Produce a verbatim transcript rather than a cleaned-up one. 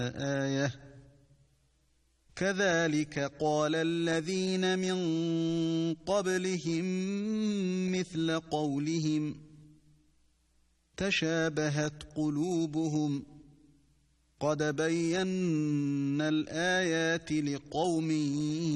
آية كذلك قال الذين من قبلهم مثل قولهم تشابهت قلوبهم قد بينا الآيات لقوم